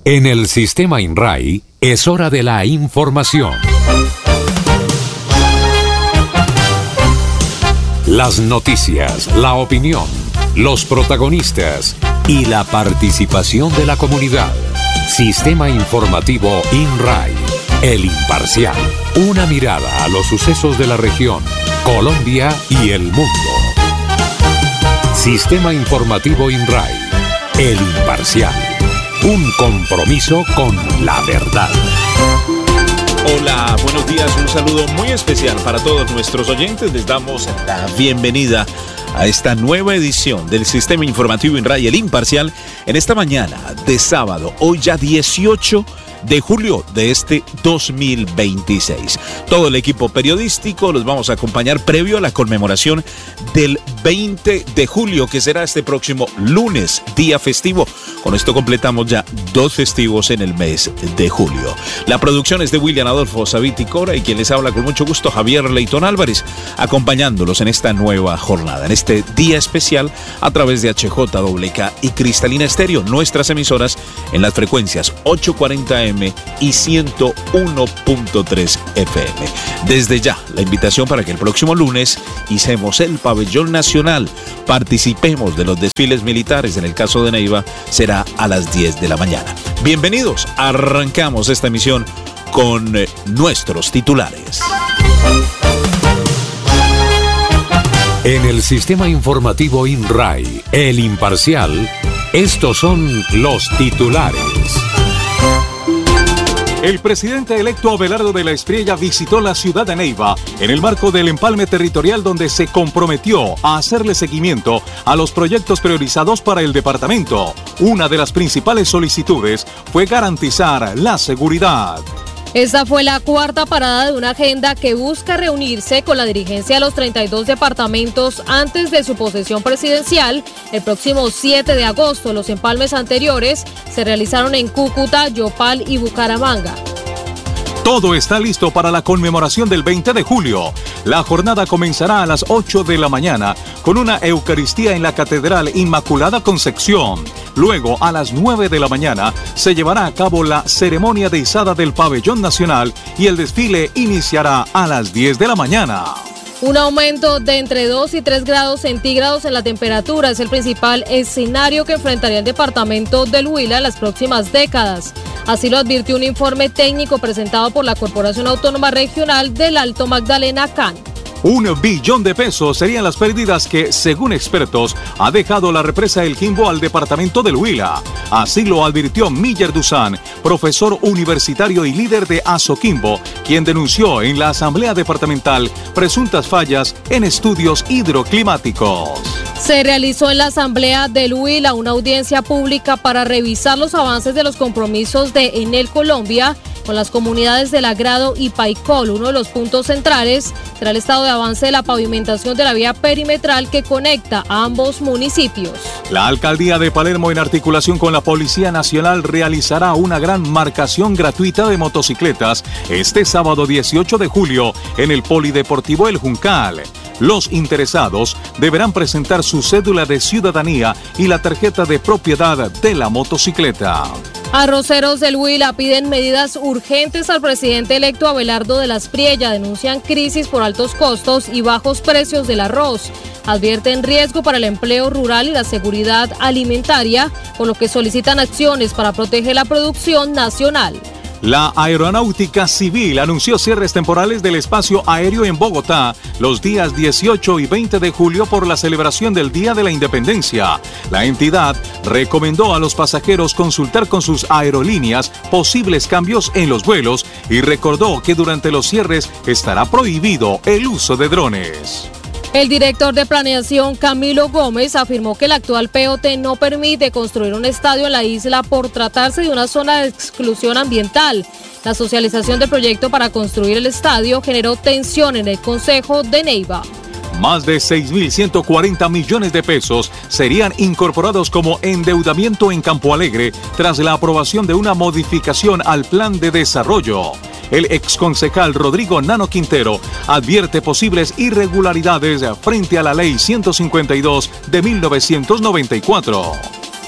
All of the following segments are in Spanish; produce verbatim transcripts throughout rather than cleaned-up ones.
En el Sistema INRAI es hora de la información. Las noticias, la opinión, los protagonistas y la participación de la comunidad. Sistema Informativo INRAI, el imparcial. Una mirada a los sucesos de la región, Colombia y el mundo. Sistema Informativo INRAI, el imparcial. Un compromiso con la verdad. Hola, buenos días, un saludo muy especial para todos nuestros oyentes. Les damos la bienvenida a esta nueva edición del Sistema Informativo INRAI, el imparcial, en esta mañana de sábado, hoy ya dieciocho de julio de este dos mil veintiséis. Todo el equipo periodístico los vamos a acompañar previo a la conmemoración del veinte de julio, que será este próximo lunes, día festivo. Con esto completamos ya dos festivos en el mes de julio. La producción es de William Adolfo Saviti Cora y quien les habla con mucho gusto, Javier Leyton Álvarez, acompañándolos en esta nueva jornada, en este día especial a través de H J W K y Cristalina Estéreo, nuestras emisoras en las frecuencias ochocientos cuarenta eme y ciento uno punto tres efe eme. Desde ya, la invitación para que el próximo lunes hicemos el pabellón nacional, participemos de los desfiles militares, en el caso de Neiva será a las diez de la mañana. Bienvenidos, arrancamos esta emisión con eh, nuestros titulares. En el Sistema Informativo INRAI, el imparcial, estos son los titulares. El presidente electo Abelardo de la Espriella visitó la ciudad de Neiva en el marco del empalme territorial, donde se comprometió a hacerle seguimiento a los proyectos priorizados para el departamento. Una de las principales solicitudes fue garantizar la seguridad. Esta fue la cuarta parada de una agenda que busca reunirse con la dirigencia de los treinta y dos departamentos antes de su posesión presidencial el próximo siete de agosto. Los empalmes anteriores se realizaron en Cúcuta, Yopal y Bucaramanga. Todo está listo para la conmemoración del veinte de julio. La jornada comenzará a las ocho de la mañana con una Eucaristía en la Catedral Inmaculada Concepción. Luego, a las nueve de la mañana, se llevará a cabo la ceremonia de izada del pabellón nacional y el desfile iniciará a las diez de la mañana. Un aumento de entre dos y tres grados centígrados en la temperatura es el principal escenario que enfrentaría el departamento del Huila en las próximas décadas. Así lo advirtió un informe técnico presentado por la Corporación Autónoma Regional del Alto Magdalena, C A N. Un billón de pesos serían las pérdidas que, según expertos, ha dejado la represa El Quimbo al departamento del Huila. Así lo advirtió Miller Duzán, profesor universitario y líder de Asoquimbo, quien denunció en la Asamblea Departamental presuntas fallas en estudios hidroclimáticos. Se realizó en la Asamblea del Huila una audiencia pública para revisar los avances de los compromisos de Enel Colombia con las comunidades del Agrado y Paicol. Uno de los puntos centrales será el estado de avance de la pavimentación de la vía perimetral que conecta a ambos municipios. La Alcaldía de Palermo, en articulación con la Policía Nacional, realizará una gran marcación gratuita de motocicletas este sábado dieciocho de julio en el Polideportivo El Juncal. Los interesados deberán presentar su cédula de ciudadanía y la tarjeta de propiedad de la motocicleta. Arroceros del Huila piden medidas urgentes al presidente electo Abelardo de la Espriella. Denuncian crisis por altos costos y bajos precios del arroz. Advierten riesgo para el empleo rural y la seguridad alimentaria, por lo que solicitan acciones para proteger la producción nacional. La Aeronáutica Civil anunció cierres temporales del espacio aéreo en Bogotá los días dieciocho y veinte de julio por la celebración del Día de la Independencia. La entidad recomendó a los pasajeros consultar con sus aerolíneas posibles cambios en los vuelos y recordó que durante los cierres estará prohibido el uso de drones. El director de planeación, Camilo Gómez, afirmó que el actual P O T no permite construir un estadio en la isla por tratarse de una zona de exclusión ambiental. La socialización del proyecto para construir el estadio generó tensión en el Consejo de Neiva. Más de seis mil ciento cuarenta millones de pesos serían incorporados como endeudamiento en Campo Alegre tras la aprobación de una modificación al plan de desarrollo. El exconcejal Rodrigo Nano Quintero advierte posibles irregularidades frente a la ley ciento cincuenta y dos de mil novecientos noventa y cuatro.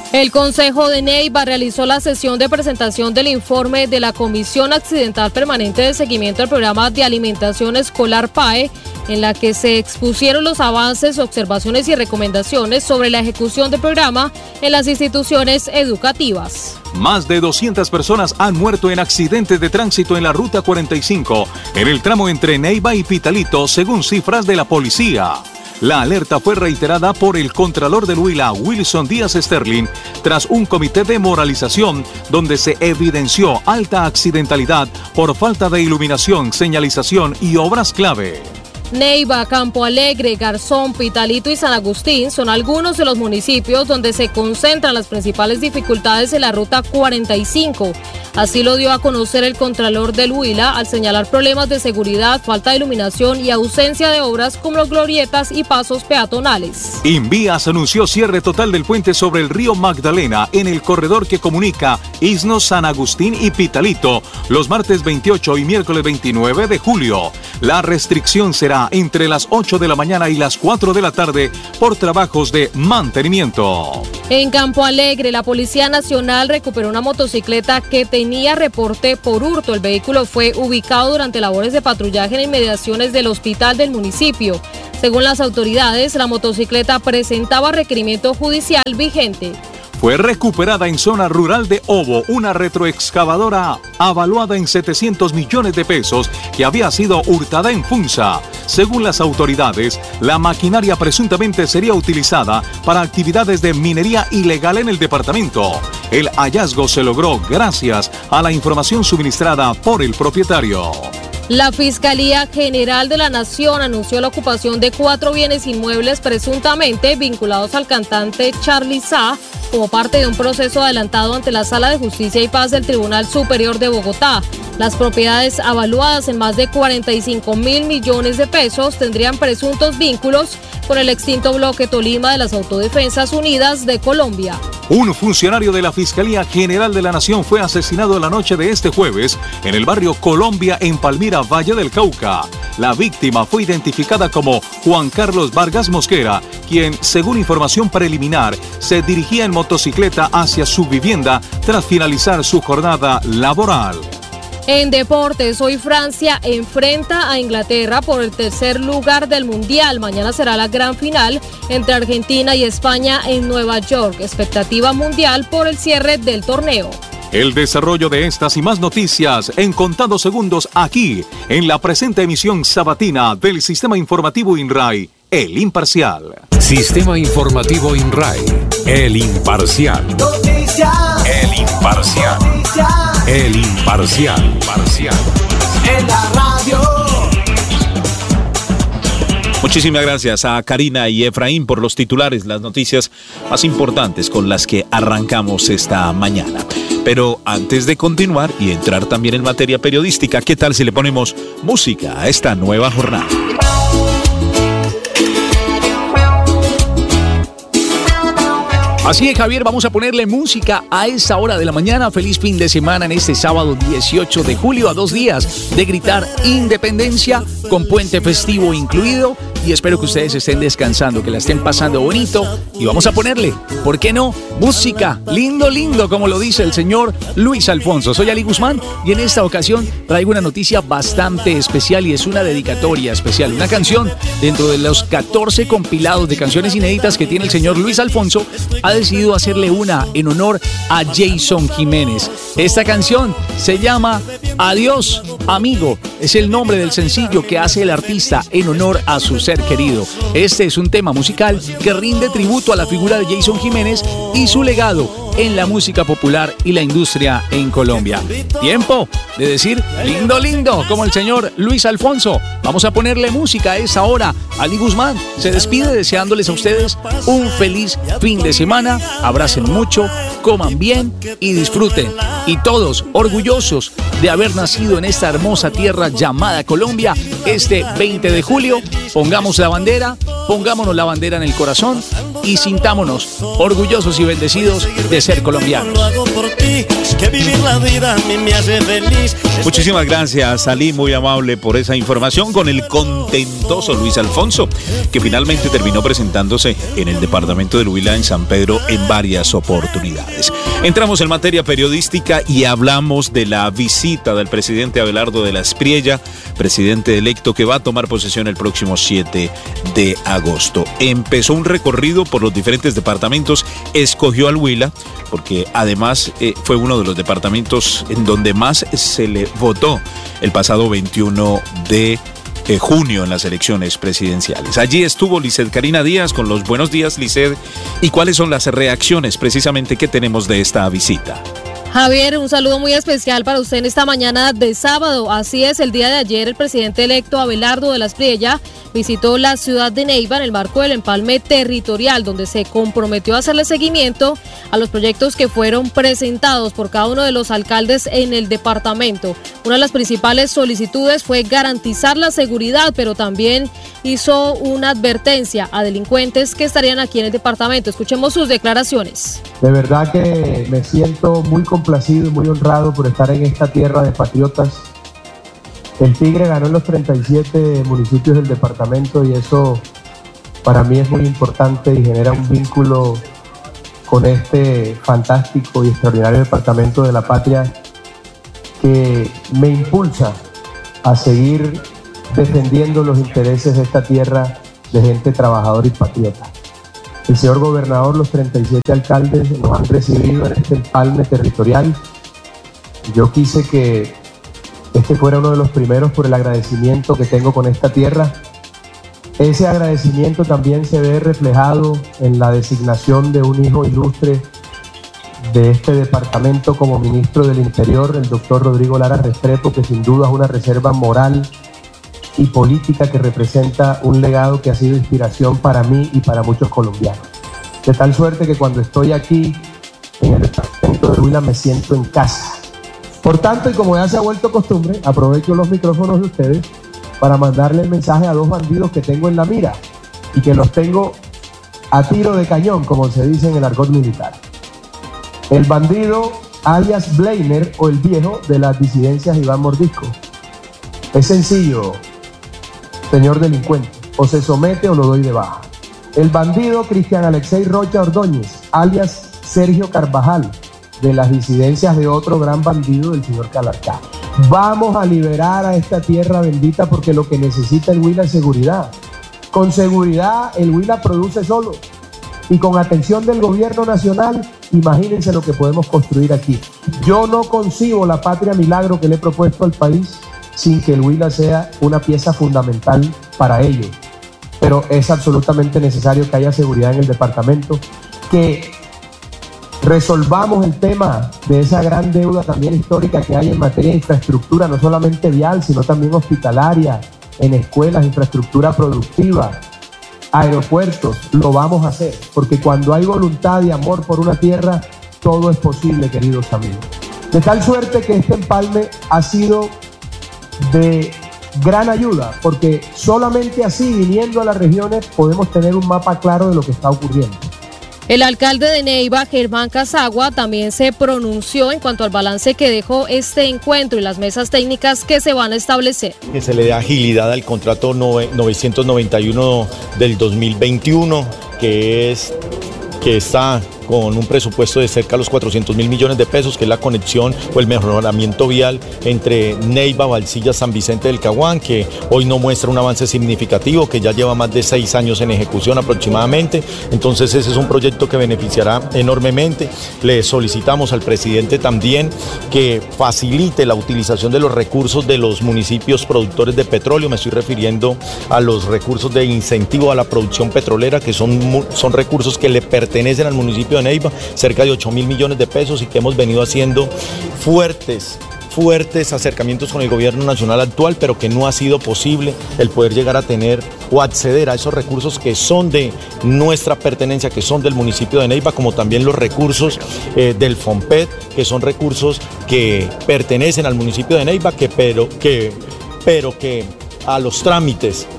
El Consejo de Neiva realizó la sesión de presentación del informe de la Comisión Accidental Permanente de Seguimiento al Programa de Alimentación Escolar P A E, en la que se expusieron los avances, observaciones y recomendaciones sobre la ejecución del programa en las instituciones educativas. Más de doscientas personas han muerto en accidentes de tránsito en la Ruta cuarenta y cinco, en el tramo entre Neiva y Pitalito, según cifras de la policía. La alerta fue reiterada por el Contralor del Huila, Wilson Díaz Sterling, tras un comité de moralización donde se evidenció alta accidentalidad por falta de iluminación, señalización y obras clave. Neiva, Campo Alegre, Garzón, Pitalito y San Agustín son algunos de los municipios donde se concentran las principales dificultades en la Ruta cuarenta y cinco. Así lo dio a conocer el Contralor del Huila al señalar problemas de seguridad, falta de iluminación y ausencia de obras como glorietas y pasos peatonales. Invías anunció cierre total del puente sobre el río Magdalena en el corredor que comunica Isnos, San Agustín y Pitalito los martes veintiocho y miércoles veintinueve de julio. La restricción será entre las ocho de la mañana y las cuatro de la tarde por trabajos de mantenimiento. En Campo Alegre, la Policía Nacional recuperó una motocicleta que tenía reporte por hurto. El vehículo fue ubicado durante labores de patrullaje en inmediaciones del hospital del municipio. Según las autoridades, la motocicleta presentaba requerimiento judicial vigente. Fue recuperada en zona rural de Obo una retroexcavadora avaluada en setecientos millones de pesos que había sido hurtada en Funza. Según las autoridades, la maquinaria presuntamente sería utilizada para actividades de minería ilegal en el departamento. El hallazgo se logró gracias a la información suministrada por el propietario. La Fiscalía General de la Nación anunció la ocupación de cuatro bienes inmuebles presuntamente vinculados al cantante Charly Sa como parte de un proceso adelantado ante la Sala de Justicia y Paz del Tribunal Superior de Bogotá. Las propiedades avaluadas en más de cuarenta y cinco mil millones de pesos tendrían presuntos vínculos con el extinto bloque Tolima de las Autodefensas Unidas de Colombia. Un funcionario de la Fiscalía General de la Nación fue asesinado la noche de este jueves en el barrio Colombia en Palmira, Valle del Cauca. La víctima fue identificada como Juan Carlos Vargas Mosquera, quien, según información preliminar, se dirigía en motocicleta hacia su vivienda tras finalizar su jornada laboral. En deportes, hoy Francia enfrenta a Inglaterra por el tercer lugar del Mundial. Mañana será la gran final entre Argentina y España en Nueva York. Expectativa mundial por el cierre del torneo. El desarrollo de estas y más noticias en contados segundos aquí, en la presente emisión sabatina del Sistema Informativo INRAI, El Imparcial. Sistema Informativo INRAI, El Imparcial. Noticias. El Imparcial. Noticias. El Imparcial. Parcial. En la radio. Muchísimas gracias a Karina y Efraín por los titulares, las noticias más importantes con las que arrancamos esta mañana. Pero antes de continuar y entrar también en materia periodística, ¿qué tal si le ponemos música a esta nueva jornada? Así es, Javier, vamos a ponerle música a esta hora de la mañana. Feliz fin de semana en este sábado dieciocho de julio, a dos días de gritar independencia, con puente festivo incluido. Y espero que ustedes estén descansando, que la estén pasando bonito. Y vamos a ponerle, ¿por qué no? Música, lindo, lindo, como lo dice el señor Luis Alfonso. Soy Ali Guzmán y en esta ocasión traigo una noticia bastante especial y es una dedicatoria especial. Una canción dentro de los catorce compilados de canciones inéditas que tiene el señor Luis Alfonso. Ha decidido hacerle una en honor a Jason Jiménez. Esta canción se llama Adiós, amigo. Es el nombre del sencillo que hace el artista en honor a su ser querido. Este es un tema musical que rinde tributo a la figura de Jason Jiménez y su legado en la música popular y la industria en Colombia. Tiempo de decir lindo, lindo, como el señor Luis Alfonso. Vamos a ponerle música a esa hora. Ali Guzmán se despide deseándoles a ustedes un feliz fin de semana. Abracen mucho, coman bien y disfruten. Y todos orgullosos de haber nacido en esta hermosa tierra llamada Colombia este veinte de julio. Pongamos la bandera, pongámonos la bandera en el corazón y sintámonos orgullosos y bendecidos de ser colombianos. Lo hago por ti, que vivir la vida a mí me hace feliz. Muchísimas gracias, Ali, muy amable por esa información, con el contentoso Luis Alfonso, que finalmente terminó presentándose en el departamento del Huila, en San Pedro, en varias oportunidades. Entramos en materia periodística y hablamos de la visita del presidente Abelardo de la Espriella, presidente electo, que va a tomar posesión el próximo siete de agosto. Empezó un recorrido por los diferentes departamentos, escogió al Huila, porque además eh, fue uno de los departamentos en donde más se le votó el pasado veintiuno de junio en las elecciones presidenciales. Allí estuvo Lizeth Karina Díaz con los buenos días, Lizeth, y cuáles son las reacciones precisamente que tenemos de esta visita. Javier, un saludo muy especial para usted en esta mañana de sábado. Así es, el día de ayer el presidente electo Abelardo de la Espriella visitó la ciudad de Neiva en el marco del empalme territorial, donde se comprometió a hacerle seguimiento a los proyectos que fueron presentados por cada uno de los alcaldes en el departamento. Una de las principales solicitudes fue garantizar la seguridad, pero también hizo una advertencia a delincuentes que estarían aquí en el departamento. Escuchemos sus declaraciones. De verdad que me siento muy complacido y muy honrado por estar en esta tierra de patriotas. El Tigre ganó en los treinta y siete municipios del departamento y eso para mí es muy importante y genera un vínculo con este fantástico y extraordinario departamento de la patria que me impulsa a seguir defendiendo los intereses de esta tierra de gente trabajadora y patriota. El señor gobernador, los treinta y siete alcaldes nos han recibido en este empalme territorial. Yo quise que este fuera uno de los primeros por el agradecimiento que tengo con esta tierra. Ese agradecimiento también se ve reflejado en la designación de un hijo ilustre de este departamento como ministro del Interior, el doctor Rodrigo Lara Restrepo, que sin duda es una reserva moral y política que representa un legado que ha sido inspiración para mí y para muchos colombianos. De tal suerte que cuando estoy aquí en el departamento de Huila me siento en casa. Por tanto, y como ya se ha vuelto costumbre, aprovecho los micrófonos de ustedes para mandarle el mensaje a dos bandidos que tengo en la mira y que los tengo a tiro de cañón, como se dice en el argot militar. El bandido alias Bleiner, o el viejo de las disidencias Iván Mordisco. Es sencillo, señor delincuente, o se somete o lo doy de baja. El bandido Cristian Alexei Rocha Ordóñez, alias Sergio Carvajal, de las disidencias de otro gran bandido, del señor Calarcá. Vamos a liberar a esta tierra bendita porque lo que necesita el Huila es seguridad. Con seguridad el Huila produce solo. Y con atención del gobierno nacional, imagínense lo que podemos construir aquí. Yo no concibo la patria milagro que le he propuesto al país sin que el Huila sea una pieza fundamental para ello. Pero es absolutamente necesario que haya seguridad en el departamento, que resolvamos el tema de esa gran deuda también histórica que hay en materia de infraestructura, no solamente vial, sino también hospitalaria, en escuelas, infraestructura productiva, aeropuertos. Lo vamos a hacer, porque cuando hay voluntad y amor por una tierra, todo es posible, queridos amigos. De tal suerte que este empalme ha sido de gran ayuda, porque solamente así, viniendo a las regiones, podemos tener un mapa claro de lo que está ocurriendo. El alcalde de Neiva, Germán Casagua, también se pronunció en cuanto al balance que dejó este encuentro y las mesas técnicas que se van a establecer. Que se le dé agilidad al contrato novecientos noventa y uno del dos mil veintiuno, que es que está con un presupuesto de cerca de los cuatrocientos mil millones de pesos, que es la conexión o el mejoramiento vial entre Neiva, Valsilla, San Vicente del Caguán, que hoy no muestra un avance significativo, que ya lleva más de seis años en ejecución aproximadamente. Entonces ese es un proyecto que beneficiará enormemente. Le solicitamos al presidente también que facilite la utilización de los recursos de los municipios productores de petróleo. Me estoy refiriendo a los recursos de incentivo a la producción petrolera, que son, son recursos que le pertenecen al municipio de Neiva, cerca de ocho mil millones de pesos, y que hemos venido haciendo fuertes fuertes acercamientos con el gobierno nacional actual, pero que no ha sido posible el poder llegar a tener o acceder a esos recursos que son de nuestra pertenencia, que son del municipio de Neiva, como también los recursos eh, del FOMPET, que son recursos que pertenecen al municipio de Neiva, que pero que, pero que a los trámites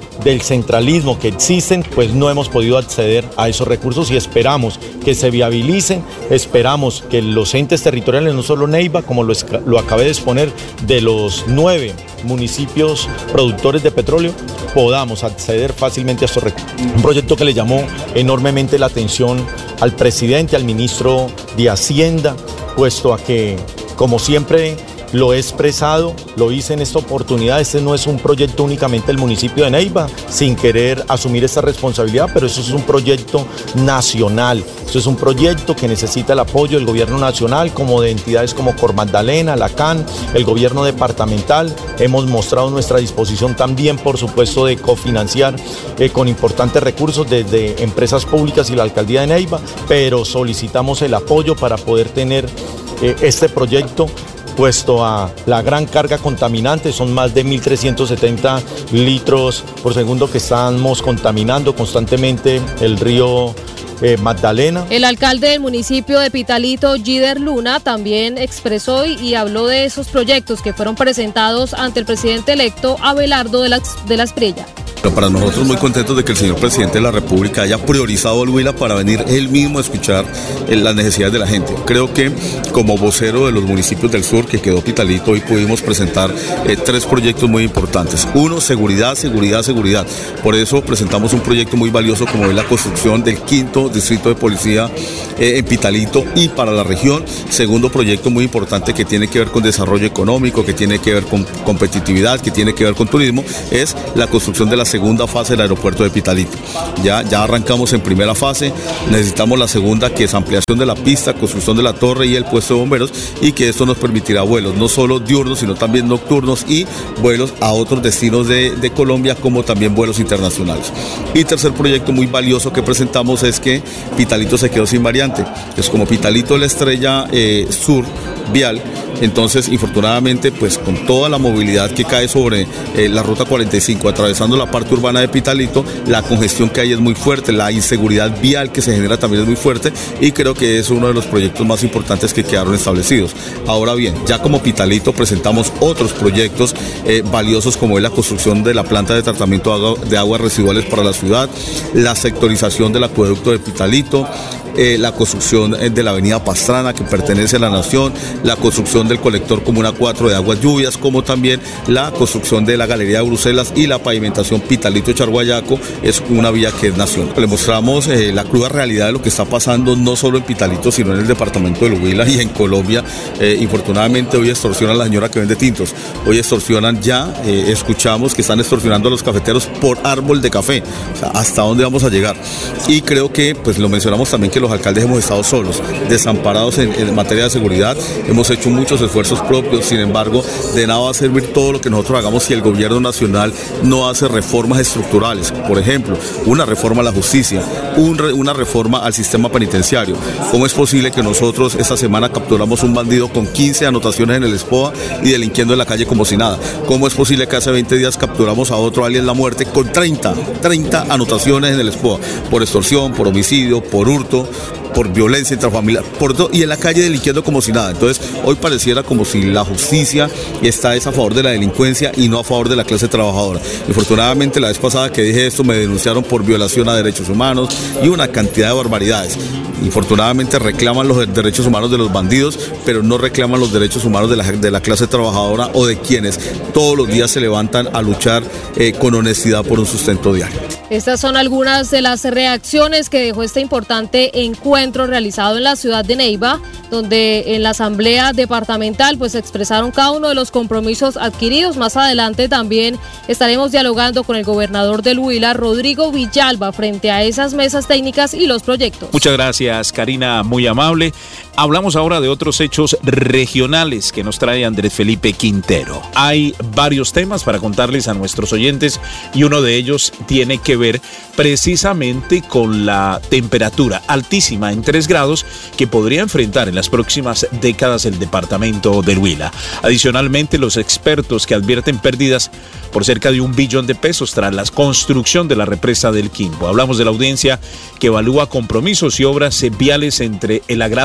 del centralismo que existen, pues no hemos podido acceder a esos recursos y esperamos que se viabilicen, esperamos que los entes territoriales, no solo Neiva, como lo, lo acabé de exponer, de los nueve municipios productores de petróleo, podamos acceder fácilmente a estos recursos. Un proyecto que le llamó enormemente la atención al presidente, al ministro de Hacienda, puesto a que, como siempre lo he expresado, lo hice en esta oportunidad, este no es un proyecto únicamente del municipio de Neiva, sin querer asumir esta responsabilidad, pero eso es un proyecto nacional, esto es un proyecto que necesita el apoyo del gobierno nacional, como de entidades como Cormagdalena, la C A N, el gobierno departamental. Hemos mostrado nuestra disposición también, por supuesto, de cofinanciar eh, con importantes recursos desde empresas públicas y la alcaldía de Neiva, pero solicitamos el apoyo para poder tener eh, este proyecto puesto a la gran carga contaminante. Son más de mil trescientos setenta litros por segundo que estamos contaminando constantemente el río eh, Magdalena. El alcalde del municipio de Pitalito, Gider Luna, también expresó y, y habló de esos proyectos que fueron presentados ante el presidente electo Abelardo de las, de las Priella. Pero para nosotros muy contentos de que el señor presidente de la República haya priorizado el Huila para venir él mismo a escuchar eh, las necesidades de la gente. Creo que como vocero de los municipios del sur que quedó Pitalito, hoy pudimos presentar eh, tres proyectos muy importantes. Uno, seguridad, seguridad, seguridad. Por eso presentamos un proyecto muy valioso como es la construcción del quinto distrito de policía eh, en Pitalito y para la región. Segundo proyecto muy importante que tiene que ver con desarrollo económico, que tiene que ver con competitividad, que tiene que ver con turismo, es la construcción de la segunda fase del aeropuerto de Pitalito. Ya, ya arrancamos en primera fase, necesitamos la segunda, que es ampliación de la pista, construcción de la torre y el puesto de bomberos, y que esto nos permitirá vuelos no solo diurnos, sino también nocturnos y vuelos a otros destinos de, de Colombia, como también vuelos internacionales. Y tercer proyecto muy valioso que presentamos es que Pitalito se quedó sin variante. Es como Pitalito es la estrella eh, sur vial, entonces infortunadamente pues con toda la movilidad que cae sobre eh, la ruta cuarenta y cinco atravesando la parte urbana de Pitalito, la congestión que hay es muy fuerte, la inseguridad vial que se genera también es muy fuerte, y creo que es uno de los proyectos más importantes que quedaron establecidos. Ahora bien, ya como Pitalito presentamos otros proyectos eh, valiosos, como es la construcción de la planta de tratamiento de, agua, de aguas residuales para la ciudad, la sectorización del acueducto de Pitalito, Eh, la construcción de la avenida Pastrana, que pertenece a la Nación, la construcción del colector Comuna cuatro de aguas lluvias, como también la construcción de la Galería de Bruselas y la pavimentación Pitalito-Charguayaco, es una vía que es nacional. Le mostramos eh, la cruda realidad de lo que está pasando no solo en Pitalito, sino en el departamento del Huila y en Colombia. Eh, infortunadamente hoy extorsionan a la señora que vende tintos, hoy extorsionan ya, eh, escuchamos que están extorsionando a los cafeteros por árbol de café. O sea, ¿hasta dónde vamos a llegar? Y creo que, pues lo mencionamos también, que los alcaldes hemos estado solos, desamparados en, en materia de seguridad. Hemos hecho muchos esfuerzos propios, sin embargo, de nada va a servir todo lo que nosotros hagamos si el gobierno nacional no hace reformas estructurales. Por ejemplo, una reforma a la justicia, un re, una reforma al sistema penitenciario. ¿Cómo es posible que nosotros esta semana capturamos un bandido con quince anotaciones en el ESPOA y delinquiendo en la calle como si nada? ¿Cómo es posible que hace veinte días capturamos a otro alias La Muerte con treinta, treinta anotaciones en el ESPOA? Por extorsión, por homicidio, por hurto, por violencia intrafamiliar, por todo, y en la calle delinquiendo como si nada. Entonces, hoy pareciera como si la justicia está es a favor de la delincuencia y no a favor de la clase trabajadora. Infortunadamente, la vez pasada que dije esto, me denunciaron por violación a derechos humanos y una cantidad de barbaridades. Infortunadamente reclaman los derechos humanos de los bandidos, pero no reclaman los derechos humanos de la, de la clase trabajadora o de quienes todos los días se levantan a luchar eh, con honestidad por un sustento diario. Estas son algunas de las reacciones que dejó este importante encuentro realizado en la ciudad de Neiva, donde en la asamblea departamental pues expresaron cada uno de los compromisos adquiridos. Más adelante también estaremos dialogando con el gobernador del Huila, Rodrigo Villalba, frente a esas mesas técnicas y los proyectos. Muchas gracias, Karina, muy amable. Hablamos ahora de otros hechos regionales que nos trae Andrés Felipe Quintero. Hay varios temas para contarles a nuestros oyentes y uno de ellos tiene que ver precisamente con la temperatura altísima en tres grados que podría enfrentar en las próximas décadas el departamento del Huila. Adicionalmente, los expertos que advierten pérdidas por cerca de un billón de pesos tras la construcción de la represa del Quimbo. Hablamos de la audiencia que evalúa compromisos y obras viales entre El Agrado y El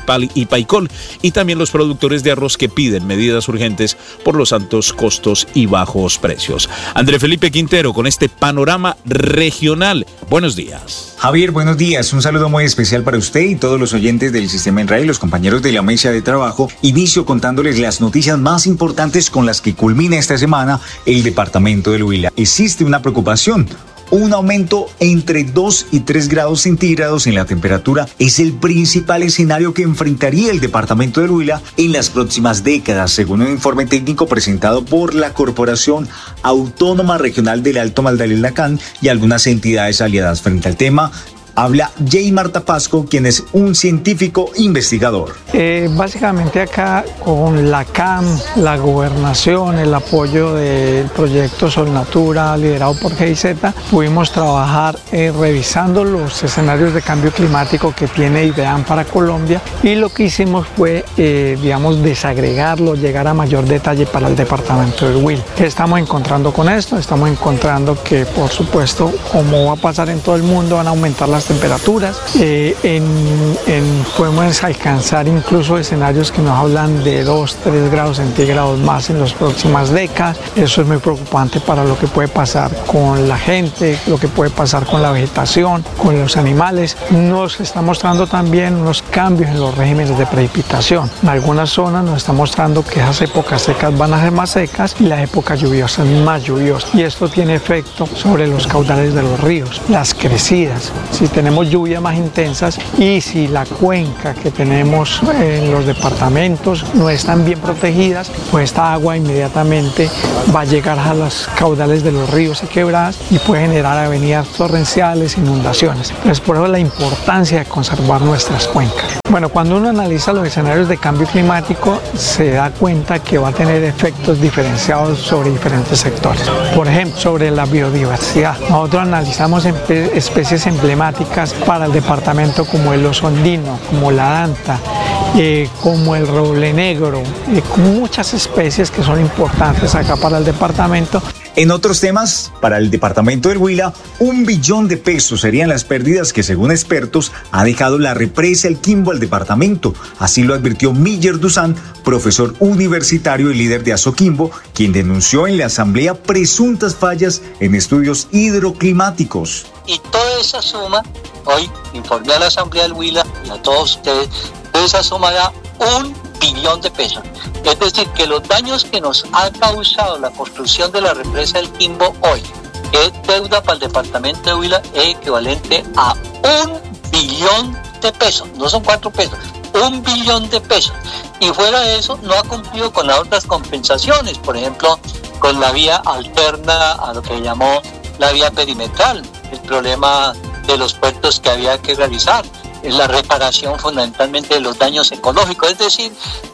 y Paicol, y también los productores de arroz que piden medidas urgentes por los altos costos y bajos precios. André Felipe Quintero con este panorama regional. Buenos días. Javier, buenos días. Un saludo muy especial para usted y todos los oyentes del Sistema INRAE y los compañeros de la mesa de trabajo. Inicio contándoles las noticias más importantes con las que culmina esta semana el departamento del Huila. Existe una preocupación. Un aumento entre dos y tres grados centígrados en la temperatura es el principal escenario que enfrentaría el departamento del Huila en las próximas décadas, según un informe técnico presentado por la Corporación Autónoma Regional del Alto Magdalena Can y algunas entidades aliadas. Frente al tema, habla Jay Marta Pasco, quien es un científico investigador. Eh, básicamente acá con la C A M, la gobernación, el apoyo del proyecto Solnatura liderado por G I Z, pudimos trabajar eh, revisando los escenarios de cambio climático que tiene IDEAM para Colombia, y lo que hicimos fue, eh, digamos, desagregarlo, llegar a mayor detalle para el departamento del Huila. ¿Qué estamos encontrando con esto? Estamos encontrando que, por supuesto, como va a pasar en todo el mundo, van a aumentar las temperaturas, eh, en, en, podemos alcanzar incluso escenarios que nos hablan de dos, tres grados centígrados más en las próximas décadas. Eso es muy preocupante para lo que puede pasar con la gente, lo que puede pasar con la vegetación, con los animales. Nos está mostrando también unos cambios en los regímenes de precipitación. En algunas zonas nos está mostrando que esas épocas secas van a ser más secas y las épocas lluviosas más lluviosas, y esto tiene efecto sobre los caudales de los ríos, las crecidas. Si tenemos lluvias más intensas y si la cuenca que tenemos en los departamentos no están bien protegidas, pues esta agua inmediatamente va a llegar a los caudales de los ríos y quebradas y puede generar avenidas torrenciales, inundaciones. Entonces, por eso la importancia de conservar nuestras cuencas. Bueno, cuando uno analiza los escenarios de cambio climático, se da cuenta que va a tener efectos diferenciados sobre diferentes sectores. Por ejemplo, sobre la biodiversidad. Nosotros analizamos especies emblemáticas para el departamento como el oso andino, como la danta, eh, como el roble negro, eh, muchas especies que son importantes acá para el departamento. En otros temas, para el departamento del Huila, un billón de pesos serían las pérdidas que, según expertos, ha dejado la represa El Quimbo al departamento. Así lo advirtió Miller Dusan, profesor universitario y líder de Asoquimbo, quien denunció en la asamblea presuntas fallas en estudios hidroclimáticos. Y toda esa suma, hoy informé a la asamblea del Huila y a todos ustedes, toda esa suma da un billón de pesos. Es decir, que los daños que nos ha causado la construcción de la represa del Quimbo hoy, que es deuda para el departamento de Huila, es equivalente a un billón de pesos. No son cuatro pesos, un billón de pesos. Y fuera de eso, no ha cumplido con las otras compensaciones, por ejemplo, con la vía alterna a lo que llamó la vía perimetral, el problema de los puertos que había que realizar, la reparación fundamentalmente de los daños ecológicos, es decir,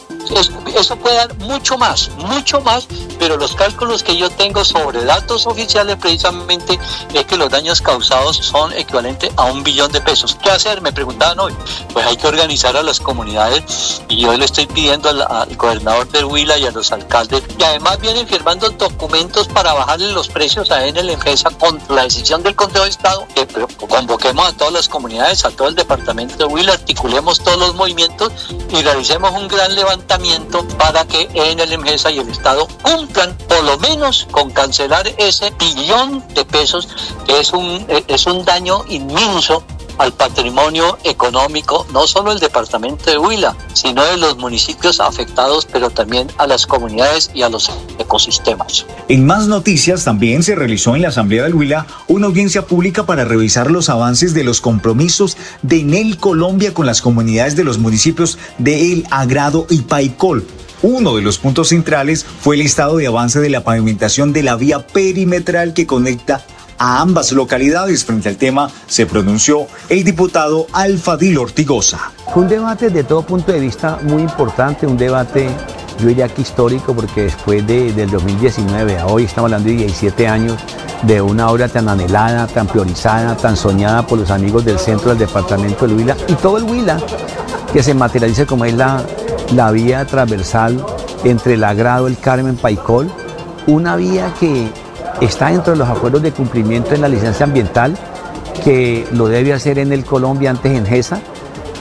eso puede dar mucho más, mucho más, pero los cálculos que yo tengo sobre datos oficiales precisamente es que los daños causados son equivalentes a un billón de pesos. ¿Qué hacer? Me preguntaban hoy. Pues hay que organizar a las comunidades y yo le estoy pidiendo al, al gobernador del Huila y a los alcaldes, y además vienen firmando documentos para bajarle los precios a Enel Empresa contra la decisión del Consejo de Estado, que convoquemos a todas las comunidades, a todo el departamento de Huila, articulemos todos los movimientos y realicemos un gran levantamiento para que Enel Empresa y el Estado cumplan por lo menos con cancelar ese billón de pesos, que es un, es un daño inmenso al patrimonio económico, no solo del departamento de Huila, sino de los municipios afectados, pero también a las comunidades y a los ecosistemas. En más noticias, también se realizó en la Asamblea del Huila una audiencia pública para revisar los avances de los compromisos de Enel Colombia con las comunidades de los municipios de El Agrado y Paicol. Uno de los puntos centrales fue el estado de avance de la pavimentación de la vía perimetral que conecta a ambas localidades. Frente al tema se pronunció el diputado Alfadil Ortigosa. Fue un debate de todo punto de vista muy importante, un debate, yo diría que histórico, porque después de, del dos mil diecinueve a hoy estamos hablando de diecisiete años de una obra tan anhelada, tan priorizada, tan soñada por los amigos del centro del departamento del Huila y todo el Huila, que se materializa como es la, la vía transversal entre el Agrado, el Carmen, Paicol, una vía que está dentro de los acuerdos de cumplimiento en la licencia ambiental, que lo debe hacer Enel Colombia antes Engesa,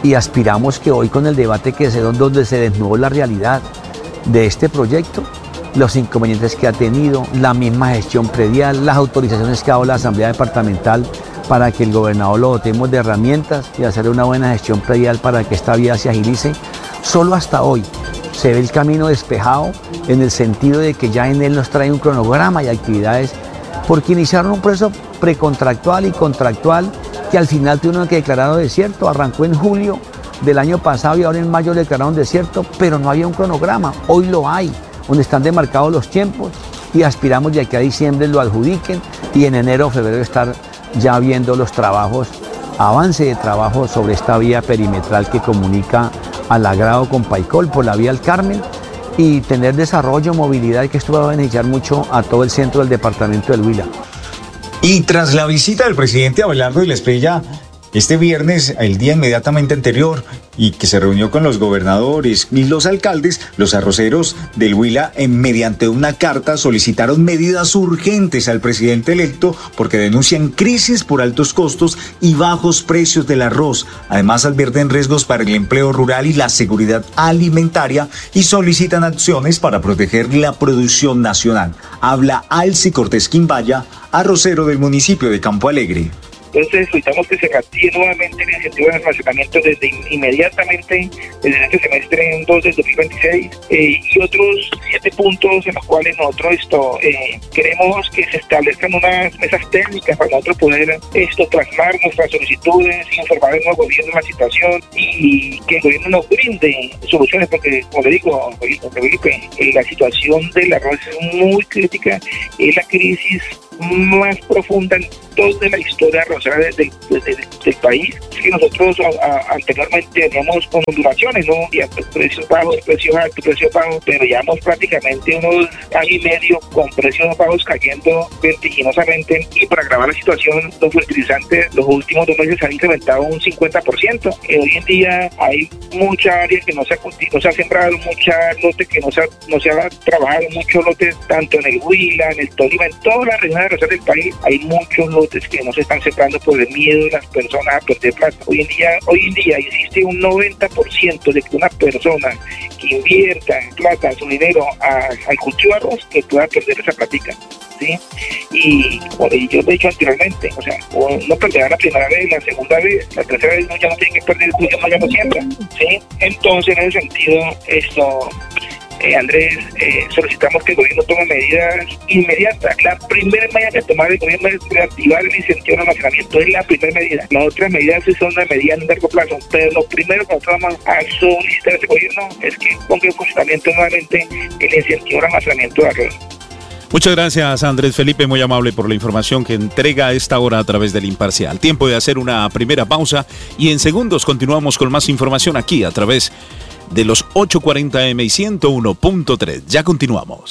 y aspiramos que hoy con el debate que se dio, donde se desnudó la realidad de este proyecto, los inconvenientes que ha tenido, la misma gestión predial, las autorizaciones que ha dado la Asamblea Departamental para que el gobernador lo dotemos de herramientas y hacer una buena gestión predial para que esta vía se agilice. Solo hasta hoy se ve el camino despejado en el sentido de que ya en él nos trae un cronograma y actividades, porque iniciaron un proceso precontractual y contractual que al final tuvieron que declarar desierto. Arrancó en julio del año pasado y ahora en mayo declararon desierto, pero no había un cronograma. Hoy lo hay, donde están demarcados los tiempos y aspiramos de aquí a diciembre lo adjudiquen y en enero o febrero estar ya viendo los trabajos, avance de trabajo sobre esta vía perimetral que comunica al Agrado con Paicol por la vía El Carmen y tener desarrollo, movilidad, que esto va a beneficiar mucho a todo el centro del departamento del Huila. Y tras la visita del presidente Abelardo de la Espriella este viernes, el día inmediatamente anterior, y que se reunió con los gobernadores y los alcaldes, los arroceros del Huila, en, mediante una carta, solicitaron medidas urgentes al presidente electo porque denuncian crisis por altos costos y bajos precios del arroz. Además, advierten riesgos para el empleo rural y la seguridad alimentaria y solicitan acciones para proteger la producción nacional. Habla Alci Cortés Quimbaya, arrocero del municipio de Campo Alegre. Entonces solicitamos que se reactive nuevamente el incentivo de almacenamiento desde inmediatamente desde este semestre en dos del dos mil veintiséis eh, y otros siete puntos en los cuales nosotros esto eh, queremos que se establezcan unas mesas técnicas para nosotros poder esto plasmar nuestras solicitudes, informar al nuevo gobierno de la situación y que el gobierno nos brinde soluciones, porque como le digo, Felipe, eh, la situación del arroz es muy crítica, es la crisis más profunda en toda la historia arrocera del, del, del, del país. Es que nosotros a, a, anteriormente teníamos con ondulaciones, ¿no? Y precios bajos, precios altos, precios bajos, pero llevamos prácticamente unos año y medio con precios bajos cayendo vertiginosamente, y para agravar la situación, los fertilizantes los últimos dos meses han incrementado un cincuenta por ciento. Eh, hoy en día hay mucha área que no se ha, no se ha sembrado, mucha lote que no se ha, no se ha trabajado, muchos lotes tanto en el Huila, en el Tolima, en todas las regiones del país hay muchos lotes que no se están sembrando por el miedo de las personas a perder plata. Hoy en día, hoy en día existe un noventa por ciento de que una persona que invierta en plata, su dinero a, al cultivo de arroz, que pueda perder esa platica, ¿sí? Y como yo lo he dicho anteriormente, o sea, no perderá la primera vez, la segunda vez, la tercera vez no, ya no tiene que perder el cultivo, no, ya no siembra, ¿sí? Entonces, en ese sentido, esto... Eh, Andrés, eh, solicitamos que el gobierno tome medidas inmediatas. La primera medida que tomar el gobierno es reactivar el incentivo de almacenamiento, es la primera medida. Las otras medidas son las medidas a largo plazo, pero lo primero que nosotros vamos a solicitar a este gobierno es que ponga en funcionamiento nuevamente el incentivo de almacenamiento de arroz. Muchas gracias, Andrés Felipe, muy amable por la información que entrega a esta hora a través del Imparcial. Tiempo de hacer una primera pausa y en segundos continuamos con más información aquí a través de los ochocientos cuarenta eme y ciento uno punto tres. Ya continuamos.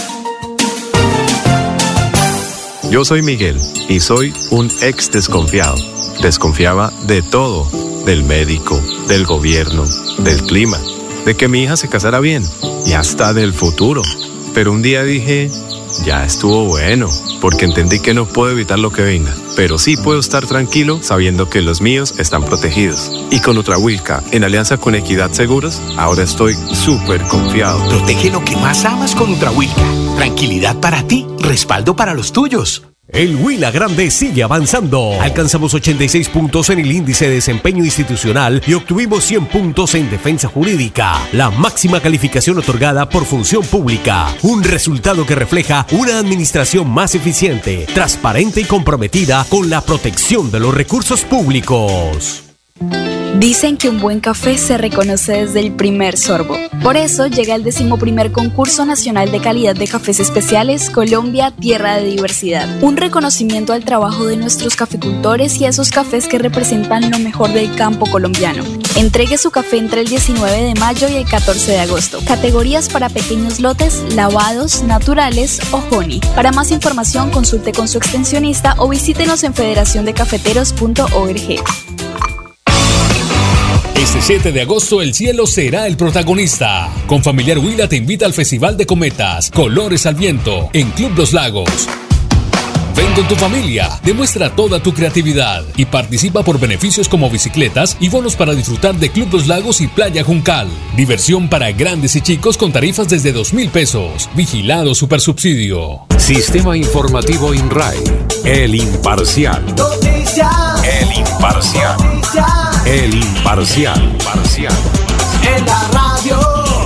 Yo soy Miguel y soy un ex desconfiado. Desconfiaba de todo, del médico, del gobierno, del clima, de que mi hija se casara bien y hasta del futuro. Pero un día dije, ya estuvo bueno, porque entendí que no puedo evitar lo que venga, pero sí puedo estar tranquilo sabiendo que los míos están protegidos. Y con Nutrahuilca, en alianza con Equidad Seguros, ahora estoy súper confiado. Protege lo que más amas con Nutrahuilca. Tranquilidad para ti, respaldo para los tuyos. El Huila Grande sigue avanzando. Alcanzamos ochenta y seis puntos en el índice de desempeño institucional y obtuvimos cien puntos en defensa jurídica, la máxima calificación otorgada por función pública. Un resultado que refleja una administración más eficiente, transparente y comprometida con la protección de los recursos públicos. Dicen que un buen café se reconoce desde el primer sorbo. Por eso llega el decimoprimer Concurso Nacional de Calidad de Cafés Especiales Colombia, Tierra de Diversidad. Un reconocimiento al trabajo de nuestros caficultores y a esos cafés que representan lo mejor del campo colombiano. Entregue su café entre el diecinueve de mayo y el catorce de agosto. Categorías para pequeños lotes, lavados, naturales o honey. Para más información consulte con su extensionista o visítenos en federación de cafeteros punto org. Este siete de agosto el cielo será el protagonista. Con Familiar Huila te invita al Festival de Cometas, Colores al Viento, en Club Los Lagos. Ven con tu familia, demuestra toda tu creatividad y participa por beneficios como bicicletas y bonos para disfrutar de Club Los Lagos y Playa Juncal. Diversión para grandes y chicos con tarifas desde dos mil pesos. Vigilado Supersubsidio. Sistema Informativo INRAE. El Imparcial. Noticias. El Imparcial. Noticias. El Imparcial. Imparcial. En la radio.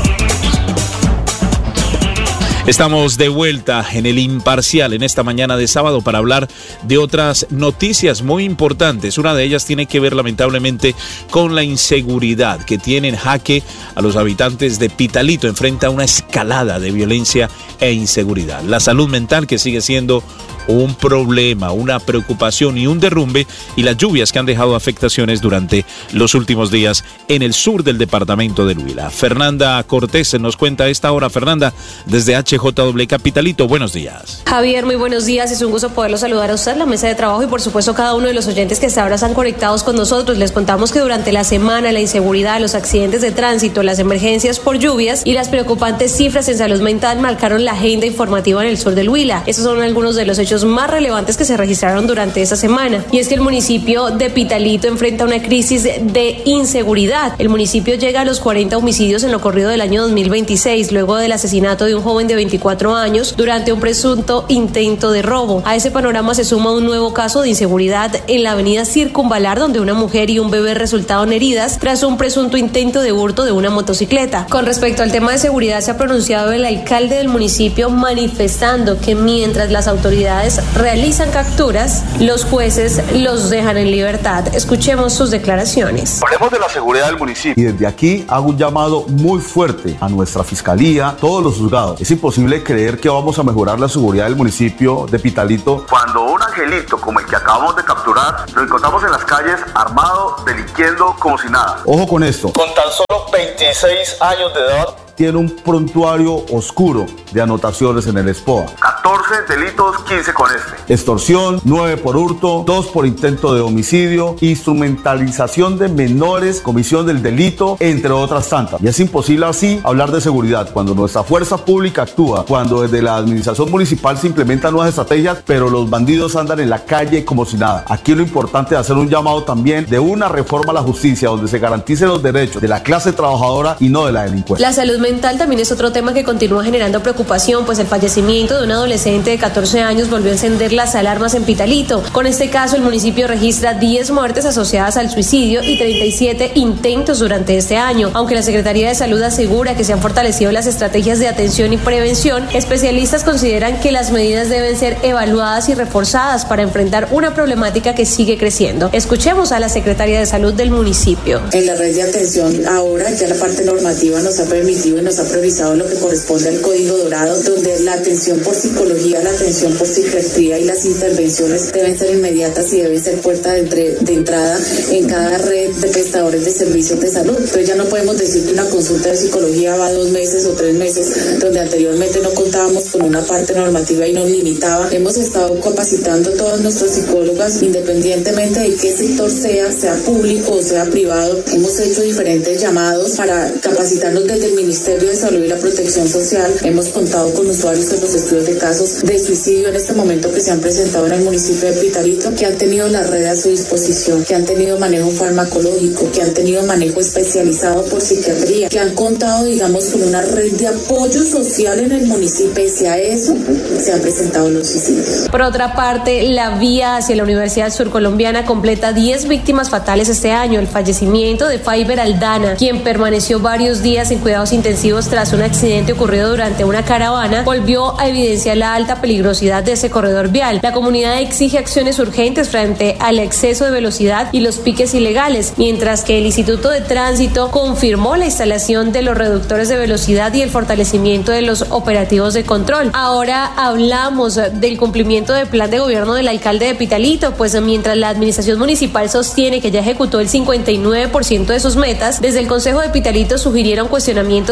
Estamos de vuelta en el Imparcial en esta mañana de sábado para hablar de otras noticias muy importantes. Una de ellas tiene que ver lamentablemente con la inseguridad que tiene en jaque a los habitantes de Pitalito. Enfrenta una escalada de violencia e inseguridad. La salud mental que sigue siendo un problema, una preocupación y un derrumbe, y las lluvias que han dejado afectaciones durante los últimos días en el sur del departamento del Huila. Fernanda Cortés nos cuenta a esta hora. Fernanda, desde H J W Capitalito, buenos días. Javier, muy buenos días, es un gusto poderlo saludar a usted, la mesa de trabajo y por supuesto cada uno de los oyentes que hasta ahora están conectados con nosotros. Les contamos que durante la semana la inseguridad, los accidentes de tránsito, las emergencias por lluvias y las preocupantes cifras en salud mental marcaron la agenda informativa en el sur del Huila. Esos son algunos de los hechos más relevantes que se registraron durante esta semana. Y es que el municipio de Pitalito enfrenta una crisis de inseguridad. El municipio llega a los cuarenta homicidios en lo corrido del año dos mil veintiséis, luego del asesinato de un joven de veinticuatro años durante un presunto intento de robo. A ese panorama se suma un nuevo caso de inseguridad en la avenida Circunvalar, donde una mujer y un bebé resultaron heridas tras un presunto intento de hurto de una motocicleta. Con respecto al tema de seguridad, se ha pronunciado el alcalde del municipio manifestando que mientras las autoridades realizan capturas, los jueces los dejan en libertad. Escuchemos sus declaraciones. Hablemos de la seguridad del municipio. Y desde aquí hago un llamado muy fuerte a nuestra fiscalía, todos los juzgados. Es imposible creer que vamos a mejorar la seguridad del municipio de Pitalito cuando un angelito como el que acabamos de capturar lo encontramos en las calles armado, delinquiendo como si nada. Ojo con esto. Con tan solo veintiséis años de edad tiene un prontuario oscuro de anotaciones en el S P O A. catorce delitos, quince con este. Extorsión, nueve por hurto, dos por intento de homicidio, instrumentalización de menores, comisión del delito, entre otras tantas. Y es imposible así hablar de seguridad cuando nuestra fuerza pública actúa, cuando desde la administración municipal se implementan nuevas estrategias, pero los bandidos andan en la calle como si nada. Aquí lo importante es hacer un llamado también de una reforma a la justicia donde se garanticen los derechos de la clase trabajadora y no de la delincuencia. La salud mental también es otro tema que continúa generando preocupación, pues el fallecimiento de un adolescente de catorce años volvió a encender las alarmas en Pitalito. Con este caso, el municipio registra diez muertes asociadas al suicidio y treinta y siete intentos durante este año. Aunque la Secretaría de Salud asegura que se han fortalecido las estrategias de atención y prevención, especialistas consideran que las medidas deben ser evaluadas y reforzadas para enfrentar una problemática que sigue creciendo. Escuchemos a la Secretaria de Salud del municipio. En la red de atención ahora ya la parte normativa nos ha permitido y nos ha priorizado lo que corresponde al Código Dorado, donde la atención por psicología, la atención por psiquiatría y las intervenciones deben ser inmediatas y deben ser puerta de, entre, de entrada en cada red de prestadores de servicios de salud. Entonces ya no podemos decir que una consulta de psicología va dos meses o tres meses, donde anteriormente no contábamos con una parte normativa y nos limitaba. Hemos estado capacitando a todas nuestras psicólogas, independientemente de qué sector sea, sea público o sea privado. Hemos hecho diferentes llamados para capacitarnos desde el Ministerio de Salud y la Protección Social. Hemos contado con usuarios en los estudios de casos de suicidio en este momento que se han presentado en el municipio de Pitalito, que han tenido la red a su disposición, que han tenido manejo farmacológico, que han tenido manejo especializado por psiquiatría, que han contado, digamos, con una red de apoyo social en el municipio. Pese a eso, se han presentado los suicidios. Por otra parte, la vía hacia la Universidad Surcolombiana completa diez víctimas fatales este año. El fallecimiento de Faiber Aldana, quien permaneció varios días en cuidados intensivos tras un accidente ocurrido durante una caravana, volvió a evidenciar la alta peligrosidad de ese corredor vial. La comunidad exige acciones urgentes frente al exceso de velocidad y los piques ilegales, mientras que el Instituto de Tránsito confirmó la instalación de los reductores de velocidad y el fortalecimiento de los operativos de control. Ahora hablamos del cumplimiento del plan de gobierno del alcalde de Pitalito, pues mientras la administración municipal sostiene que ya ejecutó el cincuenta y nueve por ciento de sus metas, desde el Consejo de Pitalito sugirieron cuestionamientos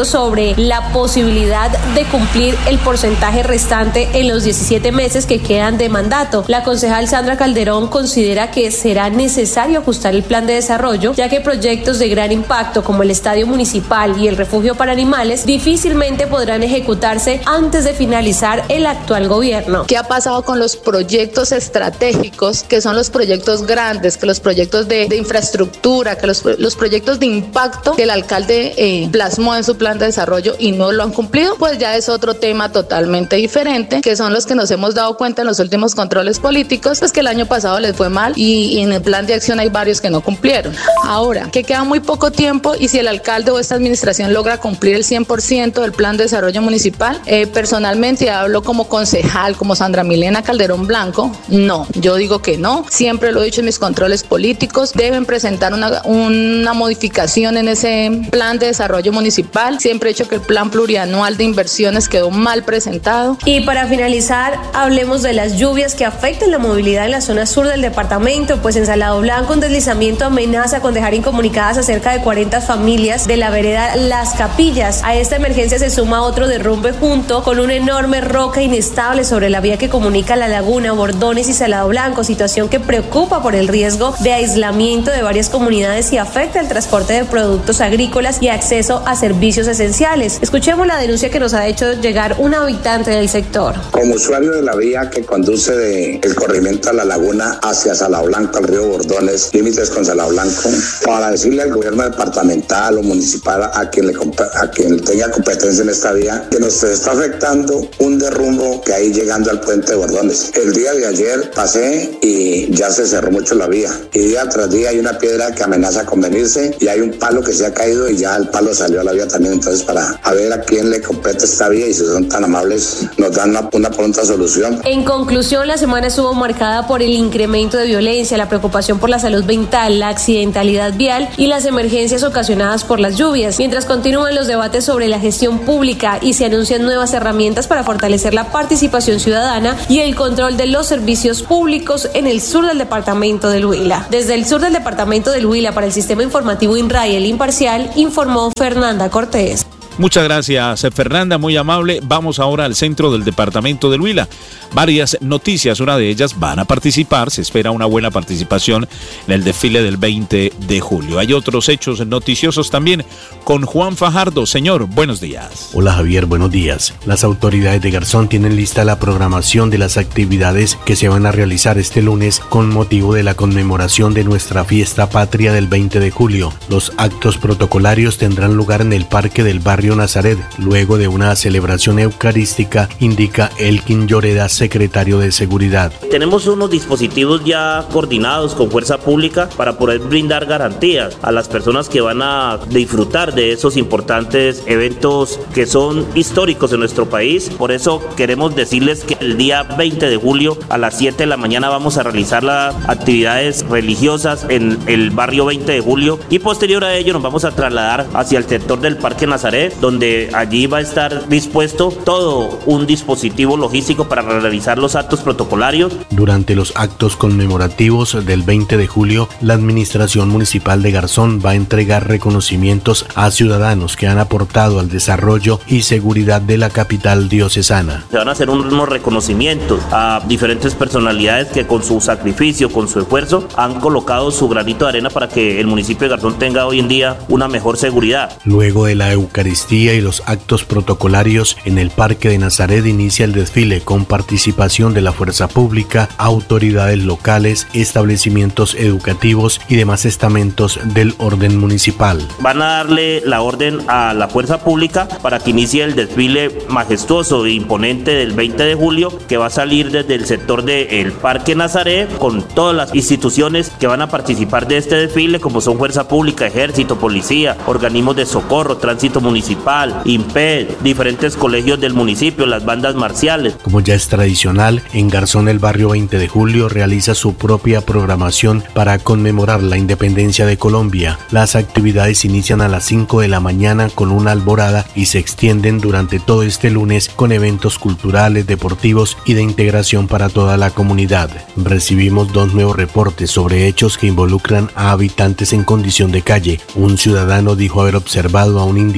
sobre la posibilidad de cumplir el porcentaje restante en los diecisiete meses que quedan de mandato. La concejal Sandra Calderón considera que será necesario ajustar el plan de desarrollo, ya que proyectos de gran impacto como el estadio municipal y el refugio para animales difícilmente podrán ejecutarse antes de finalizar el actual gobierno. ¿Qué ha pasado con los proyectos estratégicos, que son los proyectos grandes, que los proyectos de, de infraestructura, que los, los proyectos de impacto que el alcalde eh, plasmó en su plan de desarrollo y no lo han cumplido? Pues ya es otro tema totalmente diferente, que son los que nos hemos dado cuenta en los últimos controles políticos, pues que el año pasado les fue mal y, y en el plan de acción hay varios que no cumplieron. Ahora, que queda muy poco tiempo y si el alcalde o esta administración logra cumplir el cien por ciento del plan de desarrollo municipal, eh, personalmente hablo como concejal, como Sandra Milena Calderón Blanco, no, yo digo que no, siempre lo he dicho en mis controles políticos, deben presentar una, una modificación en ese plan de desarrollo municipal, siempre he dicho que el plan plurianual de inversiones quedó mal presentado. Y para finalizar, hablemos de las lluvias que afectan la movilidad en la zona sur del departamento, pues en Salado Blanco un deslizamiento amenaza con dejar incomunicadas a cerca de cuarenta familias de la vereda Las Capillas. A esta emergencia se suma otro derrumbe junto con una enorme roca inestable sobre la vía que comunica La Laguna, Bordones y Salado Blanco, situación que preocupa por el riesgo de aislamiento de varias comunidades y afecta el transporte de productos agrícolas y acceso a servicios esenciales. Escuchemos la denuncia que nos ha hecho llegar un habitante del sector. Como usuario de la vía que conduce de el corrimiento a La Laguna hacia Salado Blanco, al río Bordones, límites con Salado Blanco, para decirle al gobierno departamental o municipal, a quien le a quien tenga competencia en esta vía, que nos está afectando un derrumbo que hay llegando al puente de Bordones. El día de ayer pasé y ya se cerró mucho la vía, y día tras día hay una piedra que amenaza con venirse y hay un palo que se ha caído y ya el palo salió a la vía también. Entonces, para a ver a quién le compete esta vía y si son tan amables nos dan una, una pronta solución. En conclusión, la semana estuvo marcada por el incremento de violencia, la preocupación por la salud mental, la accidentalidad vial y las emergencias ocasionadas por las lluvias, mientras continúan los debates sobre la gestión pública y se anuncian nuevas herramientas para fortalecer la participación ciudadana y el control de los servicios públicos en el sur del departamento del Huila. Desde el sur del departamento del Huila para el Sistema Informativo INRAI, el Imparcial, informó Fernanda Cortés. Muchas gracias, Fernanda, muy amable. Vamos ahora al centro del departamento del Huila. Varias noticias, una de ellas van a participar, se espera una buena participación en el desfile del veinte de julio. Hay otros hechos noticiosos también con Juan Fajardo. Señor, buenos días. Hola Javier, buenos días. Las autoridades de Garzón tienen lista la programación de las actividades que se van a realizar este lunes con motivo de la conmemoración de nuestra fiesta patria del veinte de julio. Los actos protocolarios tendrán lugar en el Parque del Barrio Nazaret, luego de una celebración eucarística, indica Elkin Lloreda, secretario de Seguridad. Tenemos unos dispositivos ya coordinados con Fuerza Pública para poder brindar garantías a las personas que van a disfrutar de esos importantes eventos que son históricos en nuestro país. Por eso queremos decirles que el día veinte de julio a las siete de la mañana vamos a realizar las actividades religiosas en el barrio veinte de julio y posterior a ello nos vamos a trasladar hacia el sector del Parque Nazaret, donde allí va a estar dispuesto todo un dispositivo logístico para realizar los actos protocolarios. Durante los actos conmemorativos del veinte de julio, la Administración Municipal de Garzón va a entregar reconocimientos a ciudadanos que han aportado al desarrollo y seguridad de la capital diocesana. Se van a hacer unos reconocimientos a diferentes personalidades que con su sacrificio, con su esfuerzo, han colocado su granito de arena para que el municipio de Garzón tenga hoy en día una mejor seguridad. Luego de la Eucaristía y los actos protocolarios en el Parque de Nazaret inicia el desfile con participación de la Fuerza Pública, autoridades locales, establecimientos educativos y demás estamentos del orden municipal. Van a darle la orden a la Fuerza Pública para que inicie el desfile majestuoso e imponente del veinte de julio, que va a salir desde el sector del Parque Nazaret con todas las instituciones que van a participar de este desfile, como son Fuerza Pública, Ejército, Policía, organismos de socorro, tránsito municipal, INPED, diferentes colegios del municipio, las bandas marciales. Como ya es tradicional, en Garzón el barrio veinte de julio realiza su propia programación para conmemorar la independencia de Colombia. Las actividades inician a las cinco de la mañana con una alborada y se extienden durante todo este lunes con eventos culturales, deportivos y de integración para toda la comunidad. Recibimos dos nuevos reportes sobre hechos que involucran a habitantes en condición de calle. Un ciudadano dijo haber observado a un individuo en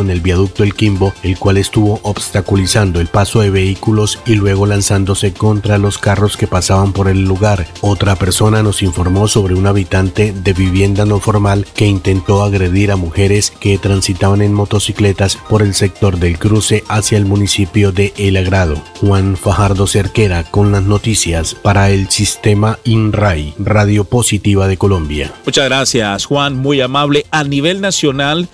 en el viaducto El Quimbo, el cual estuvo obstaculizando el paso de vehículos y luego lanzándose contra los carros que pasaban por el lugar. Otra persona nos informó sobre un habitante de vivienda no formal que intentó agredir a mujeres que transitaban en motocicletas por el sector del cruce hacia el municipio de El Agrado. Juan Fajardo Cerquera con las noticias para el Sistema INRAI, Radio Positiva de Colombia. Muchas gracias, Juan, muy amable. A nivel nacional,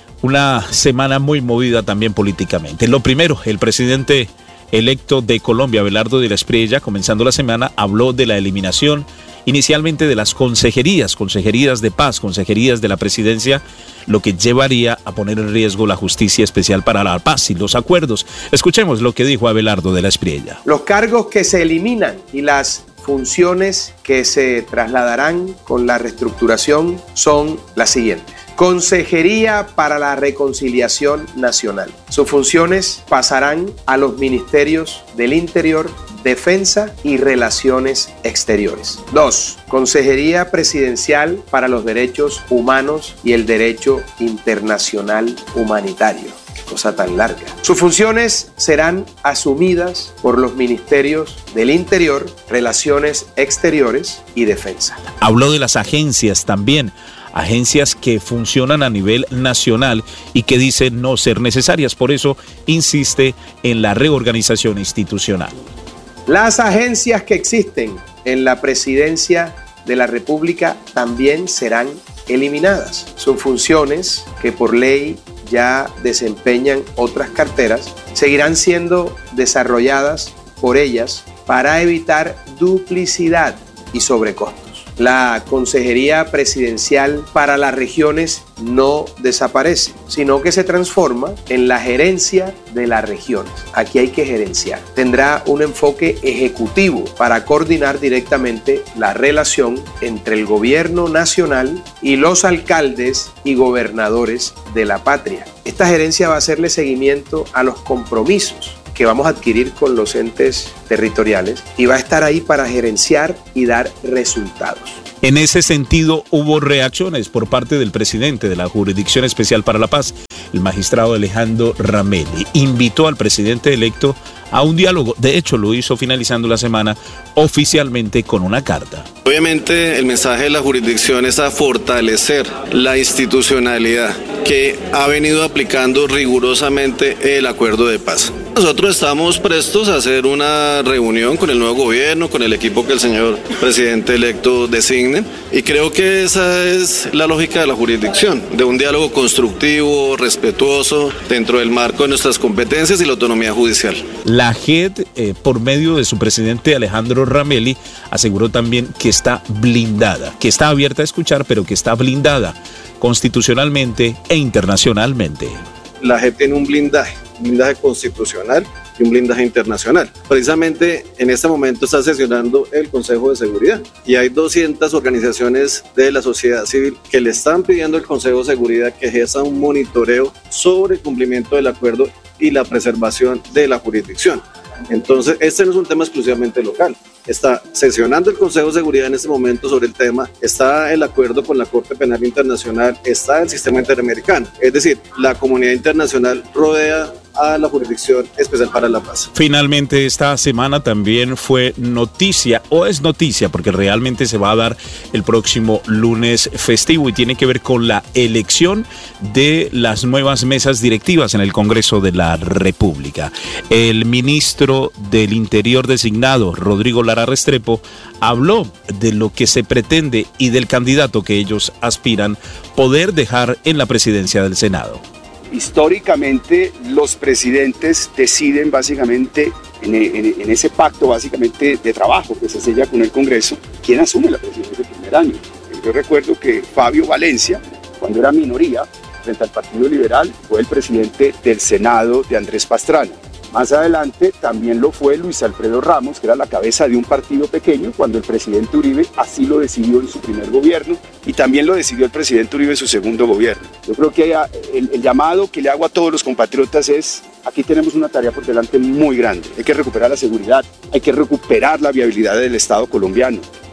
una semana muy movida también políticamente. Lo primero, el presidente electo de Colombia, Abelardo de la Espriella, comenzando la semana, habló de la eliminación inicialmente de las consejerías, consejerías de paz, consejerías de la presidencia, lo que llevaría a poner en riesgo la justicia especial para la paz y los acuerdos. Escuchemos lo que dijo Abelardo de la Espriella. Los cargos que se eliminan y las funciones que se trasladarán con la reestructuración son las siguientes. Consejería para la Reconciliación Nacional. Sus funciones pasarán a los ministerios del Interior, Defensa y Relaciones Exteriores. Dos. Consejería Presidencial para los Derechos Humanos y el Derecho Internacional Humanitario. Qué cosa tan larga. Sus funciones serán asumidas por los ministerios del Interior, Relaciones Exteriores y Defensa. Habló de las agencias también. Agencias que funcionan a nivel nacional y que dicen no ser necesarias. Por eso insiste en la reorganización institucional. Las agencias que existen en la Presidencia de la República también serán eliminadas. Sus funciones, que por ley ya desempeñan otras carteras, seguirán siendo desarrolladas por ellas para evitar duplicidad y sobrecostos. La Consejería Presidencial para las Regiones no desaparece, sino que se transforma en la gerencia de las regiones. Aquí hay que gerenciar. Tendrá un enfoque ejecutivo para coordinar directamente la relación entre el gobierno nacional y los alcaldes y gobernadores de la patria. Esta gerencia va a hacerle seguimiento a los compromisos que vamos a adquirir con los entes territoriales y va a estar ahí para gerenciar y dar resultados. En ese sentido, hubo reacciones por parte del presidente de la Jurisdicción Especial para la Paz, el magistrado Alejandro Ramelli. Invitó al presidente electo a un diálogo. De hecho, lo hizo finalizando la semana oficialmente con una carta. Obviamente, el mensaje de la jurisdicción es a fortalecer la institucionalidad que ha venido aplicando rigurosamente el acuerdo de paz. Nosotros estamos prestos a hacer una reunión con el nuevo gobierno, con el equipo que el señor presidente electo designe, y creo que esa es la lógica de la jurisdicción, de un diálogo constructivo, respetuoso, dentro del marco de nuestras competencias y la autonomía judicial. La J E D, eh, por medio de su presidente Alejandro Ramelli, aseguró también que está blindada, que está abierta a escuchar, pero que está blindada constitucionalmente e internacionalmente. La J E D tiene un blindaje, un blindaje constitucional y un blindaje internacional. Precisamente en este momento está sesionando el Consejo de Seguridad y hay doscientas organizaciones de la sociedad civil que le están pidiendo al Consejo de Seguridad que ejerza un monitoreo sobre el cumplimiento del acuerdo y la preservación de la jurisdicción. Entonces, este no es un tema exclusivamente local. Está sesionando el Consejo de Seguridad en este momento sobre el tema, está el acuerdo con la Corte Penal Internacional, está el sistema interamericano. Es decir, la comunidad internacional rodea a la Jurisdicción Especial para la Paz. Finalmente, esta semana también fue noticia, o es noticia, porque realmente se va a dar el próximo lunes festivo y tiene que ver con la elección de las nuevas mesas directivas en el Congreso de la República. El ministro del Interior designado, Rodrigo Lara Restrepo, habló de lo que se pretende y del candidato que ellos aspiran poder dejar en la presidencia del Senado. Históricamente los presidentes deciden básicamente en, en, en ese pacto básicamente de trabajo que se sella con el Congreso, quién asume la presidencia el primer año. Yo recuerdo que Fabio Valencia, cuando era minoría frente al Partido Liberal, fue el presidente del Senado de Andrés Pastrana. Más adelante también lo fue Luis Alfredo Ramos, que era la cabeza de un partido pequeño, cuando el presidente Uribe así lo decidió en su primer gobierno, y también lo decidió el presidente Uribe en su segundo gobierno. Yo creo que el, el llamado que le hago a todos los compatriotas es, aquí tenemos una tarea por delante muy grande. Hay que recuperar la seguridad, hay que recuperar la viabilidad del Estado colombiano.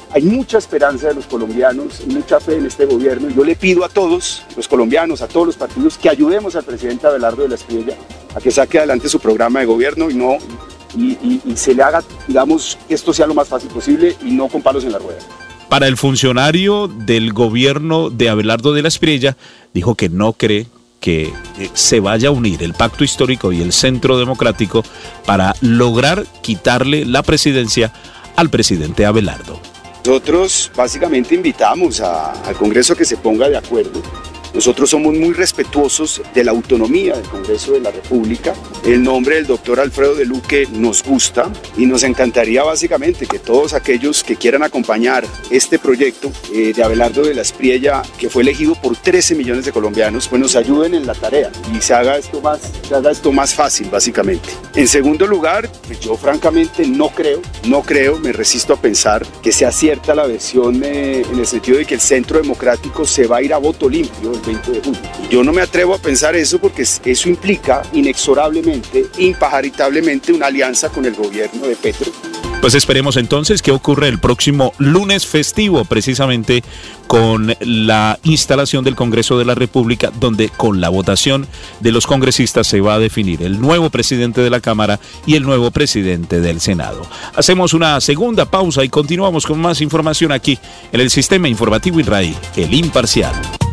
Hay mucha esperanza de los colombianos, mucha fe en este gobierno. Yo le pido a todos los colombianos, a todos los partidos, que ayudemos al presidente Abelardo de la Espriella a que saque adelante su programa de gobierno y no y, y, y se le haga, digamos, que esto sea lo más fácil posible y no con palos en la rueda. Para el funcionario del gobierno de Abelardo de la Espriella, dijo que no cree que se vaya a unir el Pacto Histórico y el Centro Democrático para lograr quitarle la presidencia al presidente Abelardo. Nosotros básicamente invitamos a, al Congreso a que se ponga de acuerdo. Nosotros somos muy respetuosos de la autonomía del Congreso de la República. El nombre del doctor Alfredo de Luque nos gusta y nos encantaría básicamente que todos aquellos que quieran acompañar este proyecto eh, de Abelardo de la Espriella, que fue elegido por trece millones de colombianos, pues nos ayuden en la tarea y se haga esto más, se haga esto más fácil básicamente. En segundo lugar, pues yo francamente no creo, no creo, me resisto a pensar que sea cierta la versión eh, en el sentido de que el Centro Democrático se va a ir a voto limpio el veinte de julio. Yo no me atrevo a pensar eso porque eso implica inexorablemente, impajaritablemente una alianza con el gobierno de Petro. Pues esperemos entonces qué ocurre el próximo lunes festivo, precisamente con la instalación del Congreso de la República, donde con la votación de los congresistas se va a definir el nuevo presidente de la Cámara y el nuevo presidente del Senado. Hacemos una segunda pausa y continuamos con más información aquí en el Sistema Informativo Israel, el Imparcial.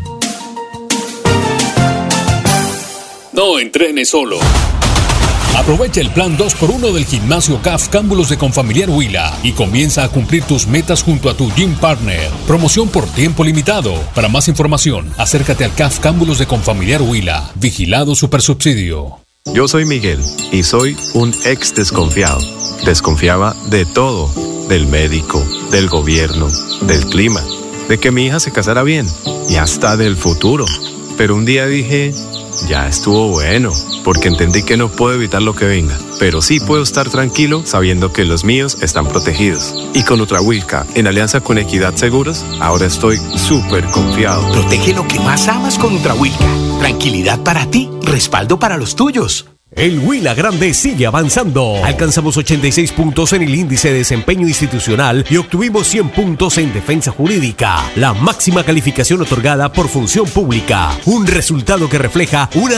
No entrene solo. Aprovecha el plan dos por uno del gimnasio C A F Cámbulos de Confamiliar Huila y comienza a cumplir tus metas junto a tu gym partner. Promoción por tiempo limitado. Para más información, acércate al C A F Cámbulos de Confamiliar Huila. Vigilado Supersubsidio. Yo soy Miguel y soy un ex desconfiado. Desconfiaba de todo, del médico, del gobierno, del clima, de que mi hija se casara bien y hasta del futuro. Pero un día dije, ya estuvo bueno, porque entendí que no puedo evitar lo que venga, pero sí puedo estar tranquilo sabiendo que los míos están protegidos. Y con Ultrahuilca, en alianza con Equidad Seguros, ahora estoy súper confiado. Protege lo que más amas con Ultrahuilca. Tranquilidad para ti, respaldo para los tuyos. El Huila Grande sigue avanzando. Alcanzamos ochenta y seis puntos en el índice de desempeño institucional y obtuvimos cien puntos en defensa jurídica, la máxima calificación otorgada por función pública. Un resultado que refleja una